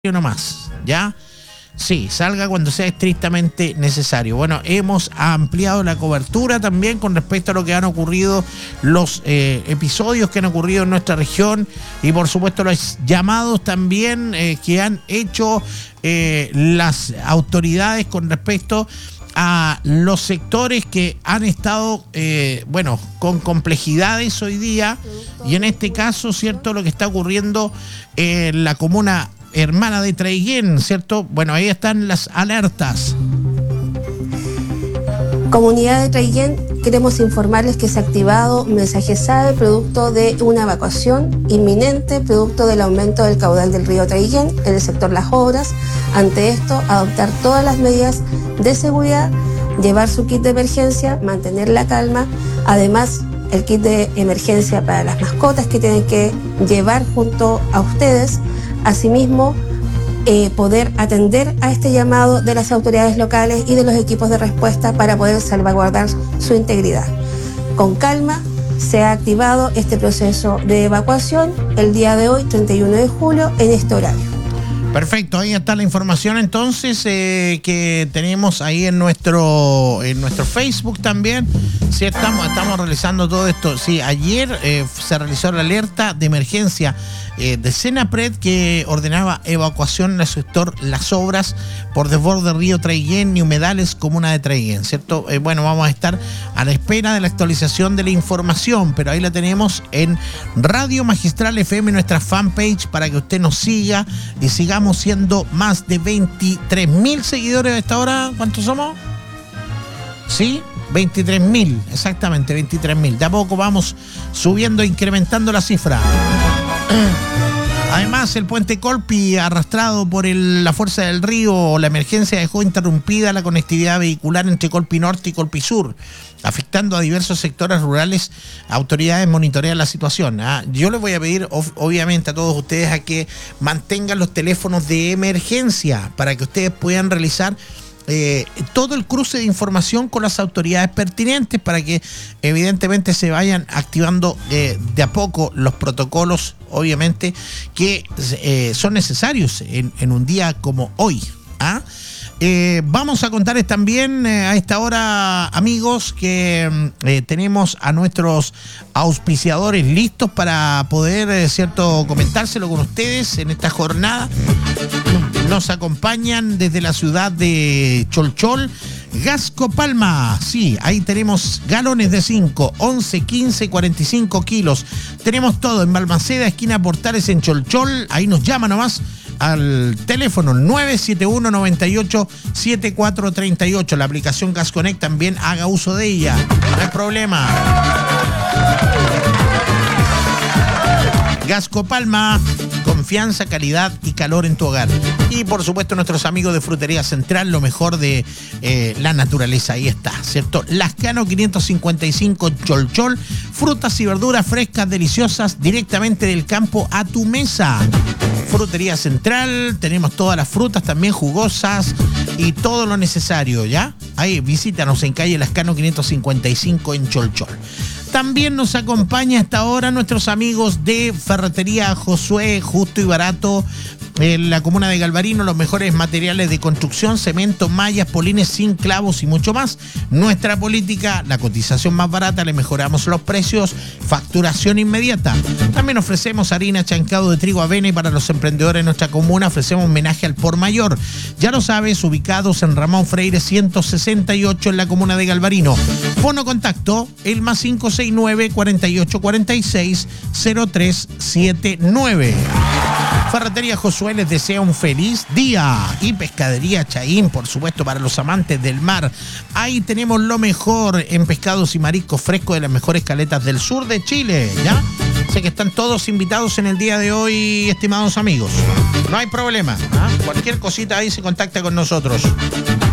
no más, ¿ya? Sí, salga cuando sea estrictamente necesario. Bueno, hemos ampliado la cobertura también con respecto a lo que han ocurrido, los episodios que han ocurrido en nuestra región y por supuesto los llamados también que han hecho las autoridades con respecto a los sectores que han estado, con complejidades hoy día y en este caso, ¿cierto? Lo que está ocurriendo en la comuna hermana de Traiguén, ¿cierto? Bueno, ahí están las alertas. Comunidad de Traiguén, queremos informarles que se ha activado mensaje SAE producto de una evacuación inminente, producto del aumento del caudal del río Traiguén en el sector Las Obras. Ante esto, adoptar todas las medidas de seguridad, llevar su kit de emergencia, mantener la calma, además el kit de emergencia para las mascotas que tienen que llevar junto a ustedes. Asimismo, poder atender a este llamado de las autoridades locales y de los equipos de respuesta para poder salvaguardar su integridad. Con calma, se ha activado este proceso de evacuación el día de hoy, 31 de julio, en este horario. Perfecto, ahí está la información entonces que tenemos ahí en nuestro Facebook también. Sí, estamos realizando todo esto. Sí, ayer se realizó la alerta de emergencia de Senapred que ordenaba evacuación en el sector Las Obras por desborde del río Traiguén y humedales, comuna de Traiguén, ¿cierto? Vamos a estar a la espera de la actualización de la información, pero ahí la tenemos en Radio Magistral FM, nuestra fanpage, para que usted nos siga y sigamos siendo más de 23.000 seguidores a esta hora. ¿Cuántos somos? ¿Sí? 23.000, exactamente, 23.000. De a poco vamos subiendo, incrementando la cifra. Además, el puente Colpi, arrastrado por la fuerza del río, la emergencia dejó interrumpida la conectividad vehicular entre Colpi Norte y Colpi Sur, afectando a diversos sectores rurales. Autoridades monitorean la situación. Yo les voy a pedir, obviamente, a todos ustedes a que mantengan los teléfonos de emergencia para que ustedes puedan realizar todo el cruce de información con las autoridades pertinentes para que evidentemente se vayan activando de a poco los protocolos, obviamente, que son necesarios en un día como hoy. Vamos a contarles también a esta hora, amigos, que tenemos a nuestros auspiciadores listos para poder, comentárselo con ustedes en esta jornada. Nos acompañan desde la ciudad de Cholchol, Gasco Palma. Sí, ahí tenemos galones de 5, 11, 15, 45 kilos. Tenemos todo en Balmaceda, esquina Portales en Cholchol. Ahí nos llama nomás al teléfono 971-98-7438. La aplicación Gas Connect también haga uso de ella. No hay problema. Gasco Palma, confianza, calidad y calor en tu hogar. Y por supuesto nuestros amigos de Frutería Central, lo mejor de la naturaleza, ahí está, ¿cierto? Lascano 555 Cholchol, frutas y verduras frescas, deliciosas, directamente del campo a tu mesa. Frutería Central, tenemos todas las frutas también jugosas y todo lo necesario, ¿ya? Ahí, visítanos en calle Lascano 555 en Cholchol. También nos acompaña hasta ahora nuestros amigos de Ferretería Josué, justo y barato, en la comuna de Galvarino, los mejores materiales de construcción, cemento, mallas, polines sin clavos y mucho más. Nuestra política, la cotización más barata, le mejoramos los precios, facturación inmediata. También ofrecemos harina, chancado de trigo, avena, y para los emprendedores de nuestra comuna ofrecemos homenaje al por mayor. Ya lo sabes, ubicados en Ramón Freire 168 en la comuna de Galvarino. Fono contacto, el más 569-4846-0379. Ferretería Josué les desea un feliz día. Y Pescadería Chaín, por supuesto, para los amantes del mar. Ahí tenemos lo mejor en pescados y mariscos frescos de las mejores caletas del sur de Chile, ¿ya? Sé que están todos invitados en el día de hoy, estimados amigos. No hay problema, ¿ah? Cualquier cosita ahí se contacta con nosotros.